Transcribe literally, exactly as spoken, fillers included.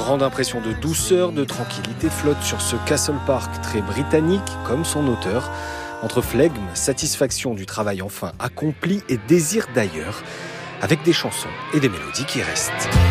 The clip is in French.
grande impression de douceur, de tranquillité flotte sur ce Castle Park très britannique comme son auteur. Entre flegme, satisfaction du travail enfin accompli et désir d'ailleurs, avec des chansons et des mélodies qui restent.